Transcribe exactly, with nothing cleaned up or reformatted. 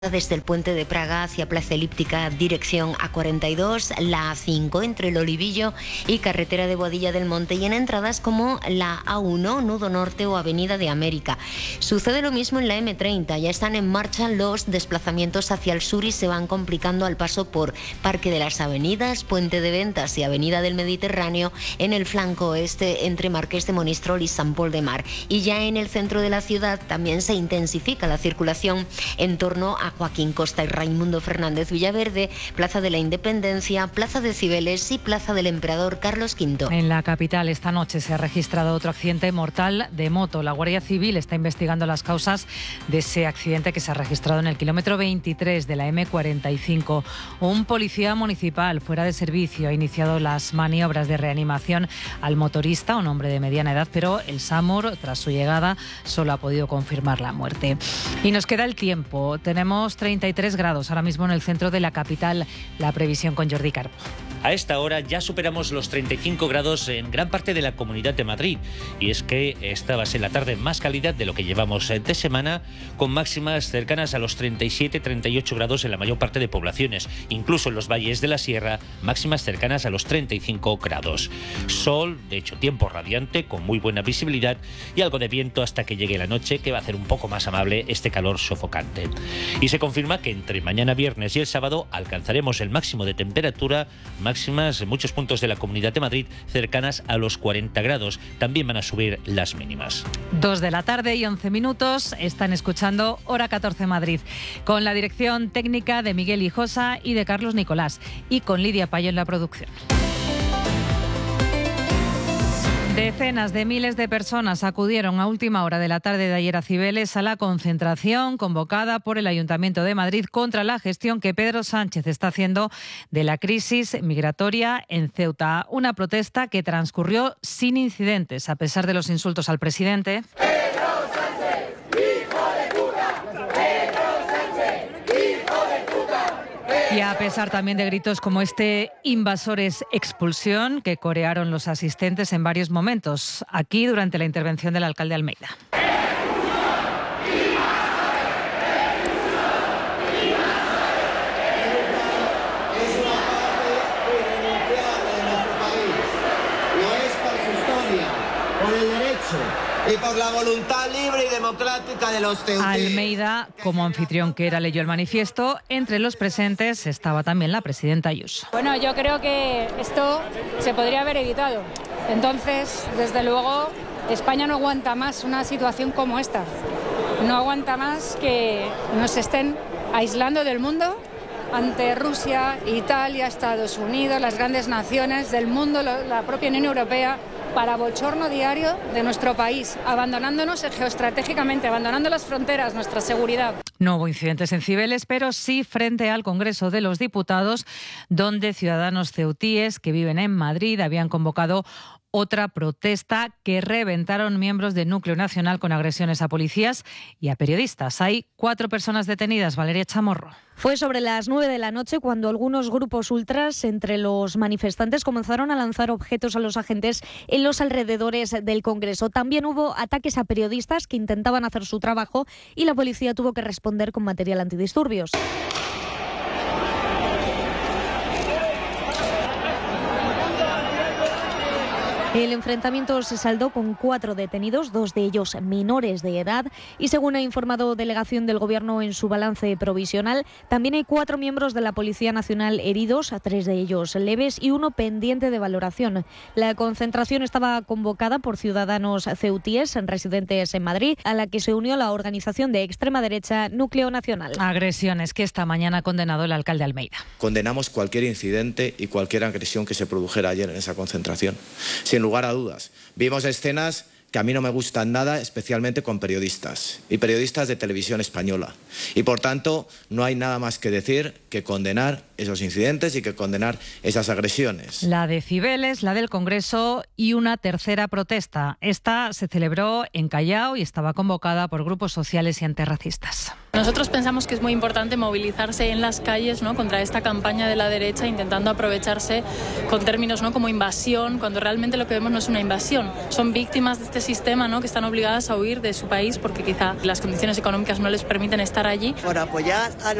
Desde el Puente de Praga hacia Plaza Elíptica, dirección A cuarenta y dos, la A cinco entre el Olivillo y carretera de Boadilla del Monte, y en entradas como la A uno, Nudo Norte o Avenida de América. Sucede lo mismo en la eme treinta, ya están en marcha los desplazamientos hacia el sur y se van complicando al paso por Parque de las Avenidas, Puente de Ventas y Avenida del Mediterráneo en el flanco oeste entre Marqués de Monistrol y San Pol de Mar. Y ya en el centro de la ciudad también se intensifica la circulación en torno a Joaquín Costa y Raimundo Fernández Villaverde, Plaza de la Independencia, Plaza de Cibeles y Plaza del Emperador Carlos quinto. En la capital esta noche se ha registrado otro accidente mortal de moto. La Guardia Civil está investigando las causas de ese accidente que se ha registrado en el kilómetro veintitrés de la eme cuarenta y cinco. Un policía municipal fuera de servicio ha iniciado las maniobras de reanimación al motorista, un hombre de mediana edad, pero el SAMUR, tras su llegada, solo ha podido confirmar la muerte. Y nos queda el tiempo. Tenemos treinta y tres grados ahora mismo en el centro de la capital. La previsión con Jordi Carpo. A esta hora ya superamos los treinta y cinco grados en gran parte de la Comunidad de Madrid. Y es que esta va a ser la tarde más cálida de lo que llevamos de semana, con máximas cercanas a los treinta y siete, treinta y ocho grados en la mayor parte de poblaciones. Incluso en los valles de la sierra, máximas cercanas a los treinta y cinco grados. Sol, de hecho tiempo radiante, con muy buena visibilidad y algo de viento hasta que llegue la noche, que va a hacer un poco más amable este calor sofocante. Y se confirma que entre mañana viernes y el sábado alcanzaremos el máximo de temperatura, máximas en muchos puntos de la Comunidad de Madrid cercanas a los cuarenta grados. También van a subir las mínimas. Dos de la tarde y once minutos. Están escuchando Hora catorce Madrid, con la dirección técnica de Miguel Hijosa y de Carlos Nicolás, y con Lidia Payo en la producción. Decenas de miles de personas acudieron a última hora de la tarde de ayer a Cibeles a la concentración convocada por el Ayuntamiento de Madrid contra la gestión que Pedro Sánchez está haciendo de la crisis migratoria en Ceuta. Una protesta que transcurrió sin incidentes, a pesar de los insultos al presidente. Y a pesar también de gritos como este "invasores, expulsión", que corearon los asistentes en varios momentos, aquí durante la intervención del alcalde Almeida. Y por la voluntad libre y democrática de los ceutíes. Almeida, como anfitrión que era, leyó el manifiesto. Entre los presentes estaba también la presidenta Ayuso. Bueno, yo creo que esto se podría haber evitado. Entonces, desde luego, España no aguanta más una situación como esta. No aguanta más que nos estén aislando del mundo ante Rusia, Italia, Estados Unidos, las grandes naciones del mundo, la propia Unión Europea, para bochorno diario de nuestro país, abandonándonos geoestratégicamente, abandonando las fronteras, nuestra seguridad. No hubo incidentes en Cibeles, pero sí frente al Congreso de los Diputados, donde ciudadanos ceutíes que viven en Madrid habían convocado otra protesta que reventaron miembros del Núcleo Nacional con agresiones a policías y a periodistas. Hay cuatro personas detenidas. Valeria Chamorro. Fue sobre las nueve de la noche cuando algunos grupos ultras entre los manifestantes comenzaron a lanzar objetos a los agentes en los alrededores del Congreso. También hubo ataques a periodistas que intentaban hacer su trabajo y la policía tuvo que responder con material antidisturbios. El enfrentamiento se saldó con cuatro detenidos, dos de ellos menores de edad, y según ha informado delegación del Gobierno en su balance provisional, también hay cuatro miembros de la Policía Nacional heridos, tres de ellos leves y uno pendiente de valoración. La concentración estaba convocada por ciudadanos ceutíes residentes en Madrid, a la que se unió la organización de extrema derecha Núcleo Nacional. Agresiones que esta mañana ha condenado el alcalde Almeida. Condenamos cualquier incidente y cualquier agresión que se produjera ayer en esa concentración. Sin lugar a dudas, vimos escenas que a mí no me gustan nada, especialmente con periodistas y periodistas de televisión española. Y por tanto, no hay nada más que decir que condenar esos incidentes y que condenar esas agresiones. La de Cibeles, la del Congreso y una tercera protesta. Esta se celebró en Callao y estaba convocada por grupos sociales y antirracistas. Nosotros pensamos que es muy importante movilizarse en las calles, ¿no?, contra esta campaña de la derecha, intentando aprovecharse con términos, ¿no?, como invasión, cuando realmente lo que vemos no es una invasión. Son víctimas de este sistema, ¿no?, que están obligadas a huir de su país porque quizá las condiciones económicas no les permiten estar allí. Por apoyar a